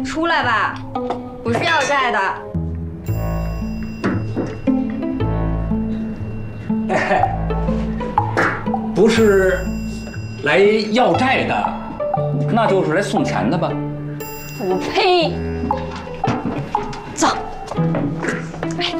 出来吧，不是要债的。 哎，不是来要债的，那就是来送钱的吧？ 我呸！走。哎，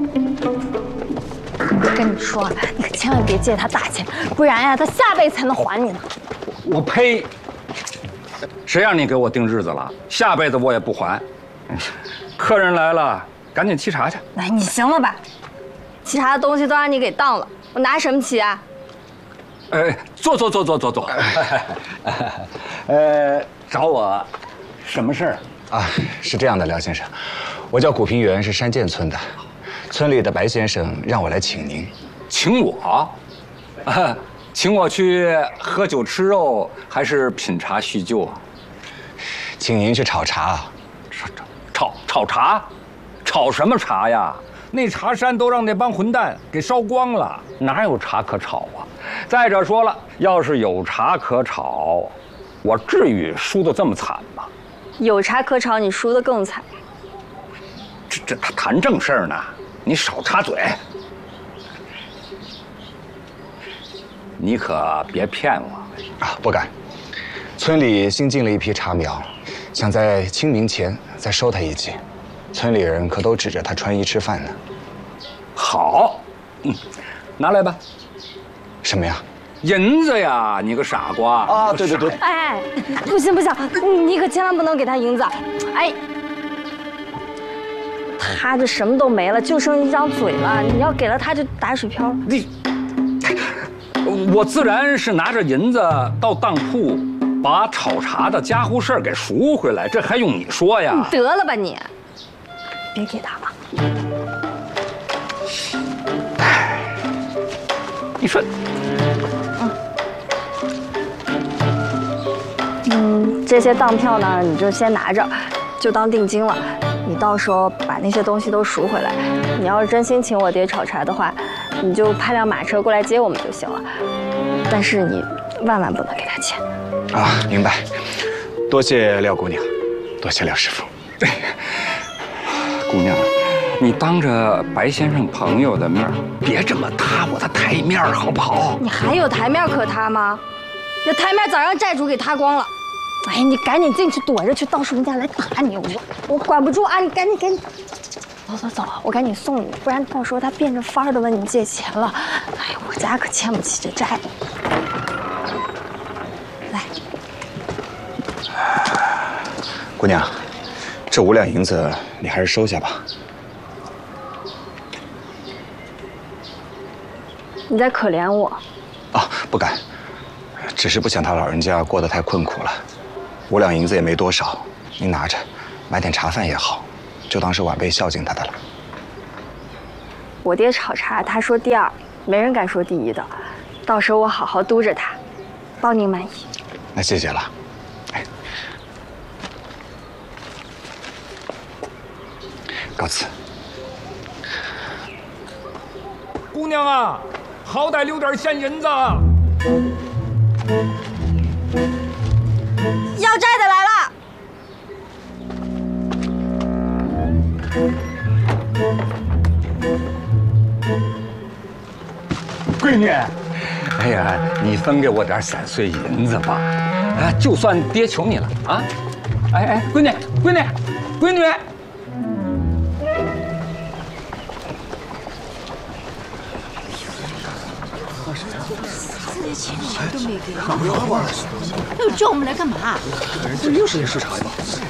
我跟你说，你可千万别借他大钱，不然呀，他下辈子才能还你呢。 我呸！谁让你给我定日子了？下辈子我也不还。客人来了，赶紧沏茶去。 哎，你行了吧？沏茶的东西都让你给当了，我拿什么沏啊？ 坐。找我什么事儿啊？是这样的，廖先生，我叫古平原，是山涧村的。村里的白先生让我来请您。 请我？请我去喝酒吃肉，还是品茶叙旧啊？ 请您去炒茶。 炒茶？炒什么茶呀？那茶山都让那帮混蛋给烧光了，哪有茶可炒啊？再者说了，要是有茶可炒，我至于输得这么惨吗？ 有茶可炒，你输得更惨。 这谈正事儿呢，你少插嘴。你可别骗我啊！不敢。村里新进了一批茶苗，想在清明前再收他一季。村里人可都指着他穿衣吃饭呢。 好，拿来吧。 什么呀？ 银子呀！你个傻瓜啊！对。 哎，不行，你可千万不能给他银子。哎，他这什么都没了，就剩一张嘴了。你要给了他，就打水漂了。 我自然是拿着银子到当铺，把炒茶的家伙事儿给赎回来，这还用你说呀？ 得了吧你，别给他了。 哎，你说， 这些当票呢，你就先拿着，就当定金了。你到时候把那些东西都赎回来。你要是真心请我爹炒茶的话，你就派辆马车过来接我们就行了。但是你万万不能给他钱。 啊，明白。多谢廖姑娘，多谢廖师傅。 姑娘，你当着白先生朋友的面，别这么塌我的台面好不好？ 你还有台面可塌吗？那台面早让债主给塌光了。哎，你赶紧进去躲着去，到时候人家来打你，我管不住啊！你赶紧，走，我赶紧送你，不然到时候他变着法儿的问你借钱了。哎，我家可欠不起这债。来， 姑娘，这5两银子你还是收下吧。 你在可怜我？ 啊，不敢，只是不想他老人家过得太困苦了。5两银子也没多少，您拿着，买点茶饭也好，就当是晚辈孝敬他的了。 我爹炒茶，他说第2，没人敢说第1的。到时候我好好督着他，包您满意。 那谢谢了。哎，告辞。 姑娘啊，好歹留点现银子。 要债的来了。 闺女，哎呀，你分给我点散碎银子吧，就算爹求你了啊！哎，闺女， 这些钱你们都没给我，又叫我们来干嘛？ 这又是视察呀！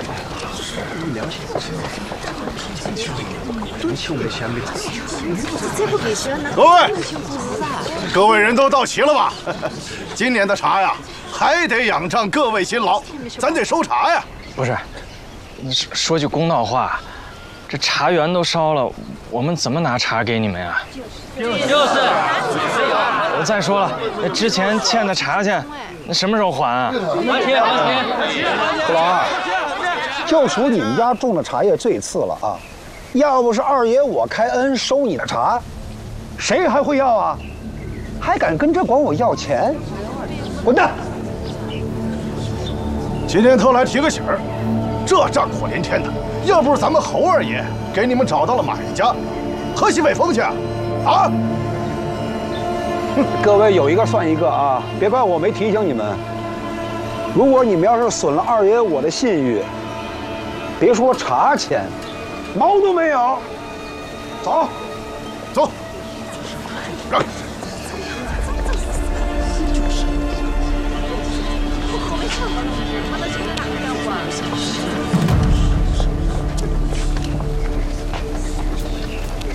真欠我们钱没？ 再不给钱， 各位人都到齐了吧？今年的茶呀，还得仰仗各位辛劳，咱得收茶呀。 不是，你说句公道话，这茶园都烧了，我们怎么拿茶给你们呀？就是。我再说了，那之前欠的茶钱，那什么时候还啊？ 还钱！虎老二，就属你们家种的茶叶最次了啊！要不是二爷我开恩收你的茶，谁还会要啊？还敢跟这管我要钱？滚蛋！ 今天特来提个醒儿， 这账苦连天的，要不是咱们侯二爷给你们找到了买家，何西北风去啊？啊！ 各位有一个算一个啊，别怪我没提醒你们。如果你们要是损了二爷我的信誉，别说茶钱，毛都没有。走， 走。让。